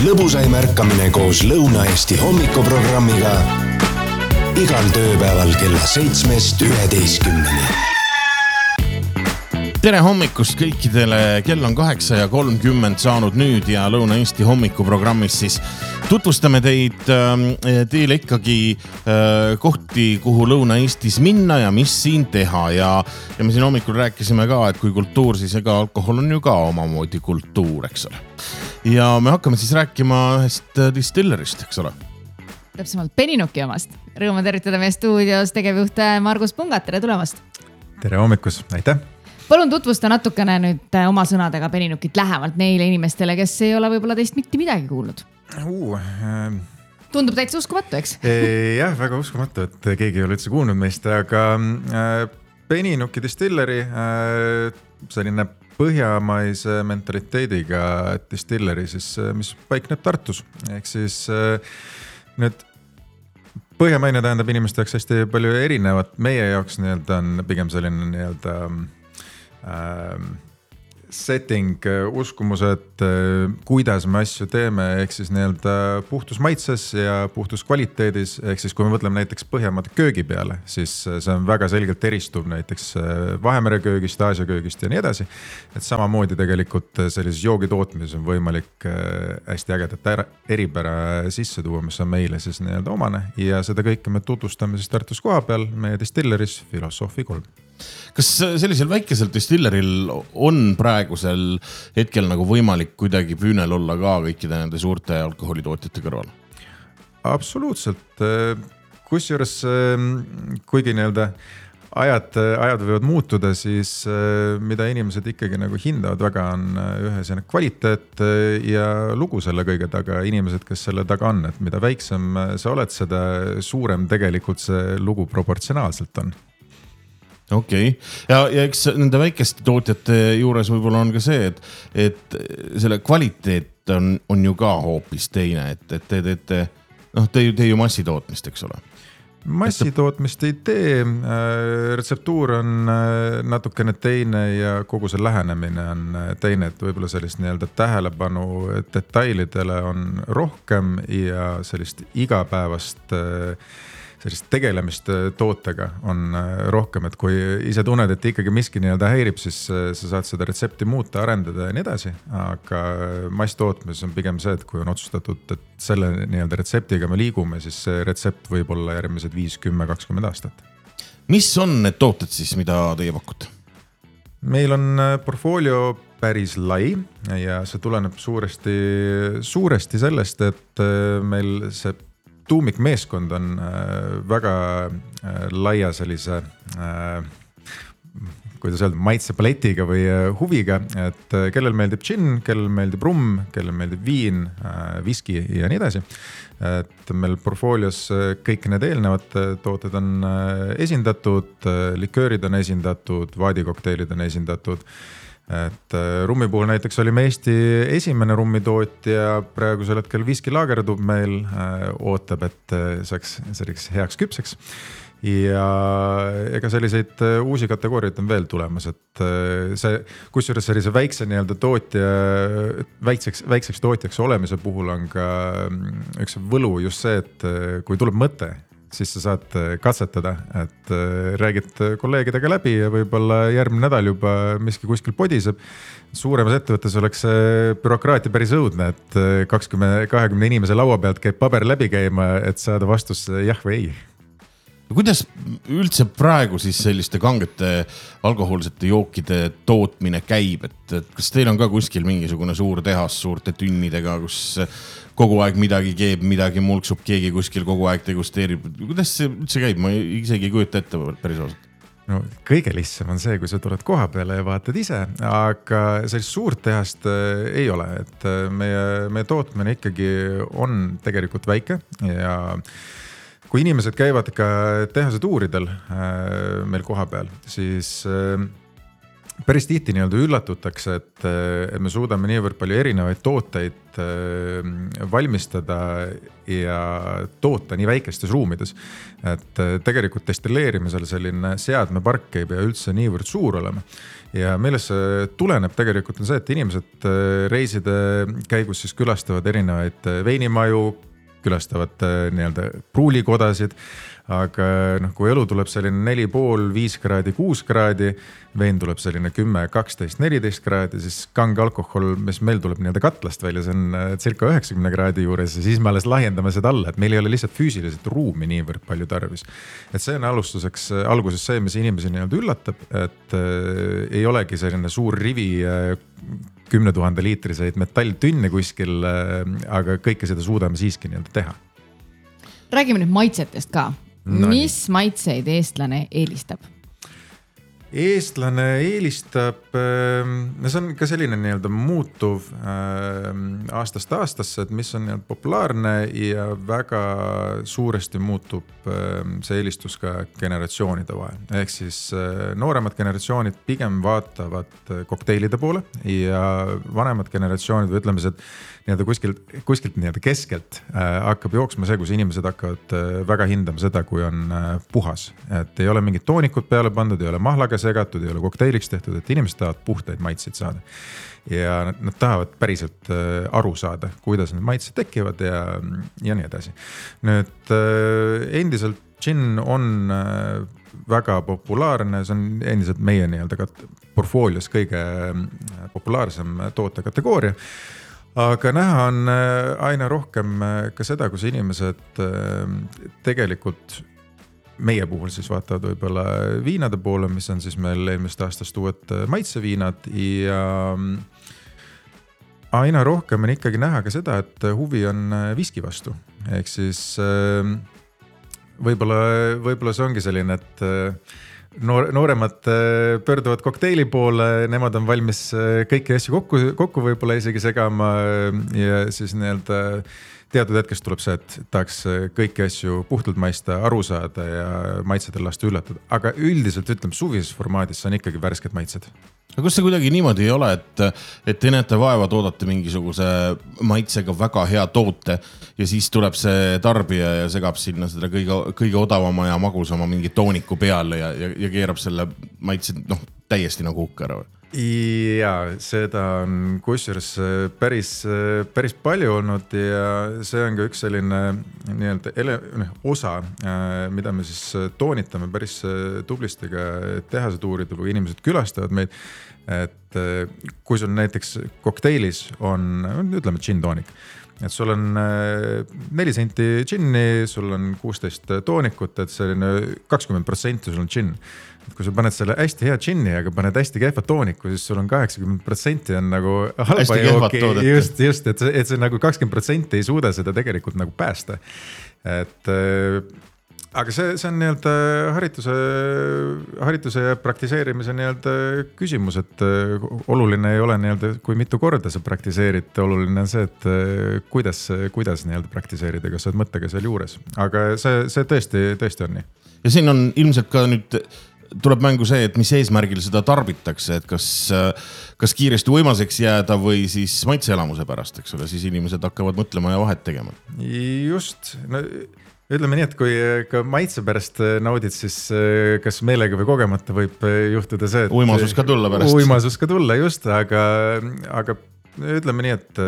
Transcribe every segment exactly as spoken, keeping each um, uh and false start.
lõbusaim ärkamine koos Lõuna-Eesti hommikuprogrammiga igal tööpäeval kella seitsmest üheteistkümneni. Tere hommikust kõikidele, kell on kaheksa ja kolmkümmend saanud nüüd ja Lõuna-Eesti hommikuprogrammis siis tutvustame teid teile ikkagi kohti, kuhu Lõuna-Eestis minna ja mis siin teha ja, ja me siin hommikul rääkisime ka, et kui kultuur, siis ega alkohol on ju ka omamoodi kultuur, eks ole. Ja me hakkame siis rääkima ühest distillerist, eks ole. Täpsemalt Peninuki omast. Rõõma tervitada meie stuudios tegevjuht Margus Pungat, tere tulemast. Tere hommikus, aitäh. Palun tutvusta natukene nüüd oma sõnadega Peninukit lähemalt neile inimestele, kes ei ole võib-olla teist mitte midagi kuulnud. Uh, äh... Tundub täitsa uskumatu, eks? Jah, väga uskumatu, et keegi ei ole üldse kuulnud meist, aga äh, Peninuki distilleri, äh, selline põhjamaise mentaliteediga distilleri, siis, mis paikneb Tartus. Ehk siis äh, nüüd põhjamaine tähendab inimeste jaoks hästi palju erinevat. Meie jaoks nii-öelda on pigem selline nii-öelda äh, setting, uskumused, kuidas me asju teeme, ehk siis nii-öelda puhtus maitses ja puhtus kvaliteedis, ehk siis kui me mõtleme näiteks Põhjamaade köögi peale, siis see on väga selgelt eristub näiteks Vahemere köögist, Aasia köögist ja nii edasi. Et samamoodi tegelikult sellises joogitootmises on võimalik hästi ägedat eripära sisse tuua, mis on meile siis nii-öelda omane ja seda kõike me tutvustame siis Tartus koha peal meie distilleris Philosophy kolm. Kas sellisel väikesel distilleril on praegusel hetkel nagu võimalik kuidagi püünel olla ka kõikide nende suurte alkoholitootjate kõrval? Absoluutselt. Kusjuures, kuigi nii-öelda ajad, ajad võivad muutuda, siis mida inimesed ikkagi nagu hindavad väga on ühe selline kvaliteet ja lugu selle kõige taga, inimesed, kes selle taga on, et mida väiksem sa oled, seda suurem tegelikult see lugu proportsionaalselt on. Okei. Okay. Ja, ja eks nende väikeste tootjate juures võib-olla on ka see, et, et selle kvaliteet on, on ju ka hoopis teine, et, et te teete, noh, te ju, te ju massitootmist, eks ole? Massitootmist ei tee, retseptuur on natukene teine ja kogu see lähenemine on teine, et võib-olla sellist nii-öelda tähelepanu detailidele on rohkem ja sellist igapäevast sellist tegelemist tootega on rohkem, et kui ise tunned, et ikkagi miski nii-öelda häirib, siis sa saad seda retsepti muuta, arendada ja nii edasi, aga masstootmises on pigem see, et kui on otsustatud, et selle nii-öelda retseptiga me liigume, siis see retsept võib olla järgmised viis, kümme, kakskümmend aastat. Mis on need tooted siis, mida teie pakute? Meil on portfolio päris lai ja see tuleneb suuresti, suuresti sellest, et meil see tuumikmeeskond on väga laia sellise, kuidas öelda, maitsepaletiga või huviga, et kellel meeldib gin, kellel meeldib rum, kellel meeldib viin, viski ja nii edasi. Et meil portfoolios kõik need eelnevad tooted on esindatud, liköörid on esindatud, vaadikokteilid on esindatud. Et rummi puhul näiteks olime Eesti esimene rummitootja, praegusel hetkel viski laagerdub meil, ootab, et saaks selliseks heaks küpseks. Ja ega selliseid uusi kategooriaid on veel tulemas, et see, kusjuures sellise väikse nii-öelda tootja, väikseks, väikseks tootjaks olemise puhul on ka üks võlu just see, et kui tuleb mõte, siis sa saad katsetada, et räägid kolleegidega läbi ja võib-olla järgmine nädal juba miski kuskil podiseb. Suuremas ettevõttes oleks bürokraatia päris õudne, et kakskümmend, kahekümne inimese laua pealt käib paber läbi käima, et saada vastus jah või ei. Kuidas üldse praegu siis selliste kangete alkohoolsete jookide tootmine käib, et, et kas teil on ka kuskil mingisugune suur tehas suurte tünnidega, kus kogu aeg midagi keeb, midagi mulksub, keegi kuskil kogu aeg degusteerib. Kuidas see üldse käib? Ma isegi ei kujuta ette päris osalt. No, kõige lihtsam on see, kui sa tuled koha peale ja vaatad ise, aga sellist suurt tehast ei ole, et meie, meie tootmine ikkagi on tegelikult väike ja kui inimesed käivad ka tehase tuuridel meil koha peal, siis päris tihti nii-öelda üllatutakse, et, et me suudame niivõrd palju erinevaid tooteid valmistada ja toota nii väikestes ruumides. Et tegelikult destilleerimisel selline seadmepark ei pea üldse niivõrd suur olema. Ja millest see tuleneb tegelikult on see, et inimesed reiside käigus siis külastavad erinevaid veinimaju, külastavad nii-öelda pruulikodasid, aga noh, kui elu tuleb selline neli pool, viis kraadi, kuus kraadi, vein tuleb selline kümme, kaksteist, neliteist kraadi, siis kange alkohol, mis meil tuleb nii-öelda katlast välja, see on circa üheksakümne kraadi juures ja siis me alles lahjendame seda alla, et meil ei ole lihtsalt füüsiliselt ruumi niivõrd palju tarvis. Et see on alustuseks, alguses see, mis inimesi nii-öelda üllatab, et äh, ei olegi selline suur rivi äh, kümne tuhande liitriseid metalltünne kuskil, äh, aga kõike seda suudame siiski nii-öelda teha. Räägime nüüd maitsetest ka. No, mis nii. maitseid eestlane eelistab? Eestlane eelistab, no see on ka selline nii-öelda muutuv aastast aastasse, et mis on nii-öelda populaarne ja väga suuresti muutub see eelistus ka generatsioonide vahel. Ehk siis nooremad generatsioonid pigem vaatavad kokteilide poole ja vanemad generatsioonid või ütleme, et nii-öelda kuskilt, kuskilt nii-öelda keskelt hakkab jooksma see, kus inimesed hakkavad väga hindama seda, kui on puhas. Et ei ole mingit toonikut peale pandud, ei ole mahlaga segatud, ei ole kokteiliks tehtud, et inimesed tahavad puhtaid maitseid saada. Ja nad, nad tahavad päriselt aru saada, kuidas need maitsed tekivad ja, ja nii edasi. Nüüd endiselt gin on väga populaarne, see on endiselt meie nii-öelda portfoolios kõige populaarsem tootekategooria. Aga näha on aina rohkem ka seda, kus inimesed tegelikult meie puhul siis vaatavad võib-olla viinade poole, mis on siis meil eelmist aastast uued maitseviinad ja aina rohkem on ikkagi näha ka seda, et huvi on viski vastu. Ehk siis võib-olla, võib-olla see ongi selline, et Noor, nooremad pöörduvad kokteili poole, nemad on valmis kõiki asju kokku, kokku võib-olla isegi segama ja siis nii-öelda teatud hetkest tuleb see, et tahaks kõiki asju puhtalt maista, aru saada ja maitsedel lasta üllatada. Aga üldiselt ütleme, suvises formaadis on ikkagi värsked maitsed. Aga kus see kuidagi niimoodi ei ole, et, et te näete vaeva, toodate mingisuguse maitsega väga hea toote ja siis tuleb see tarbija ja segab sinna seda kõige, kõige odavama ja magusama mingi tooniku peale ja, ja, ja keerab selle maitse noh, täiesti nagu hukka ära? Ja seda on kusjuures päris, päris palju olnud ja see on ka üks selline nii-öelda ele, osa, mida me siis toonitame päris tublisti ka tehasatuuridel, kui inimesed külastavad meid, et kui sul näiteks kokteilis on, ütleme gin toonik, et sul on neli senti ginni, sul on kuusteist toonikut, et selline kakskümmend protsenti sul on gin. Et kui sa paned selle hästi hea ginni, aga paned hästi kehva tooniku, siis sul on kaheksakümmend protsenti on nagu halba jooki. Just, just, et see, et see nagu kakskümmend protsenti ei suuda seda tegelikult nagu päästa. Et, aga see, see on nii-öelda harituse, harituse ja praktiseerimise nii-öelda küsimus, et oluline ei ole nii-öelda, kui mitu korda sa praktiseerid, oluline on see, et kuidas, kuidas nii-öelda praktiseerida, kas sa oled mõttega seal juures. Aga see, see tõesti, tõesti on nii. Ja siin on ilmselt ka nüüd tuleb mängu see, et mis eesmärgil seda tarbitakse, et kas, kas kiiresti uimaseks jääda või siis maitseelamuse pärast, eks ole, siis inimesed hakkavad mõtlema ja vahet tegema. Just, no ütleme nii, et kui ka maitse pärast naudid, siis kas meelega või kogemata võib juhtuda see, et uimasus ka tulla pärast. Uimasus ka tulla, just, aga, aga ütleme nii, et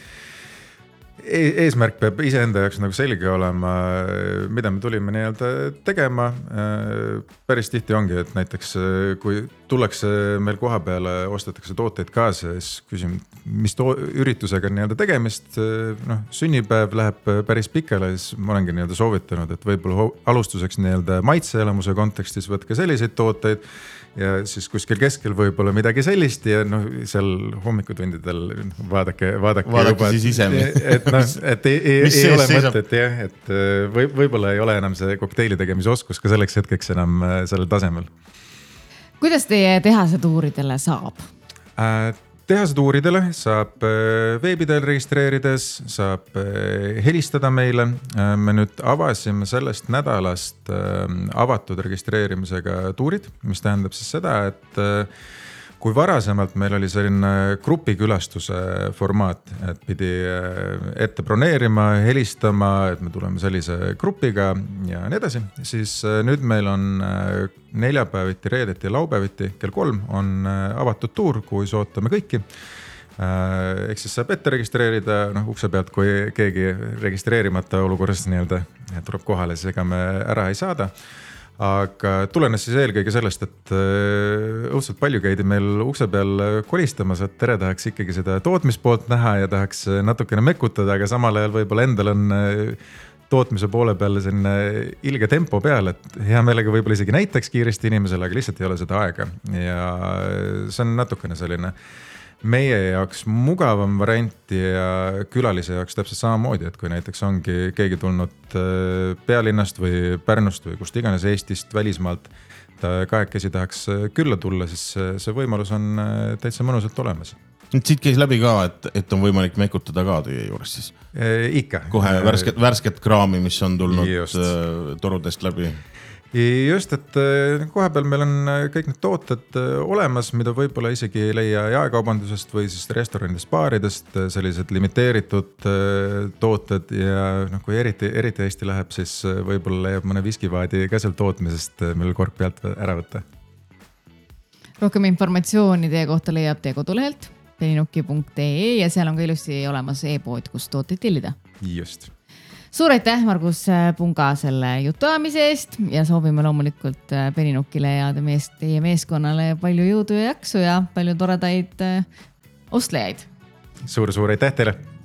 eesmärk peab iseenda jaoks nagu selge olema, mida me tulime nii-öelda tegema. Päris tihti ongi, et näiteks kui tullakse meil koha peale, ostetakse tooteid kaasa, siis küsim, mis to- üritusega nii-öelda tegemist, noh, sünnipäev läheb päris pikale, siis ma olengi nii-öelda soovitanud, et võib-olla alustuseks nii-öelda maitseelamuse kontekstis võtke selliseid tooteid ja siis kuskil keskel võib-olla midagi sellist ja noh, seal hommikutundidel vaadake, vaadake, vaadake juba, siis ise. Et, noh, et ei, ei, ei ole mõtet, jah, et või, võib-olla ei ole enam see kokteili tegemise oskus ka selleks hetkeks enam sellel tasemel. Kuidas teie tehasatuuridele saab? Äh, tehasatuuridele saab veebidel registreerides, saab helistada meile. Me nüüd avasime sellest nädalast avatud registreerimisega tuurid, mis tähendab siis seda, et kui varasemalt meil oli selline grupikülastuse formaat, et pidi ette broneerima, helistama, et me tuleme sellise grupiga ja nii edasi, siis nüüd meil on neljapäeviti, reedeti ja laupäeviti kell kolm on avatud tuur, kuhu sootame kõiki. Ehk siis saab ette registreerida, noh, ukse pealt, kui keegi registreerimata olukorras nii-öelda tuleb kohale, siis ega me ära ei saada. Aga tulenes siis eelkõige sellest, et õudselt palju käidi meil ukse peal kolistamas, et tere tahaks ikkagi seda tootmispoolt näha ja tahaks natukene mekutada, aga samal ajal võib-olla endal on tootmise poole peal selline ilge tempo peal, et hea meelega võib-olla isegi näitaks kiiresti inimesele, aga lihtsalt ei ole seda aega. Ja see on natukene selline meie jaoks mugavam variant ja külalise jaoks täpselt samamoodi, et kui näiteks ongi keegi tulnud pealinnast või Pärnust või kust iganes Eestist, välismaalt, ta kahekesi tahaks külla tulla, siis see võimalus on täitsa mõnusalt olemas. Siit käis läbi ka, et, et on võimalik mekutada ka teie juures siis? E, ikka. Kohe värsket, värsket kraami, mis on tulnud Just. torudest läbi? Just, et kohe peal meil on kõik need tooted olemas, mida võib-olla isegi ei leia jaekaubandusest või siis restoranidest, baaridest, sellised limiteeritud tooted ja noh, kui eriti, eriti hästi läheb, siis võib-olla leiab mõne viskivaadi ka seal tootmisest, mille kork pealt ära võtta. Rohkem informatsiooni teie kohta leiab teie kodulehelt peninuki punkt ee ja seal on ka ilusti olemas e-pood, kus tooteid tellida. Just. Suur aitäh, Margus Punga, selle jutuamise eest ja soovime loomulikult Peninukile ja teie meeskonnale palju jõudu ja jaksu ja palju toredaid ostlejaid. Suur-suur aitäh teile!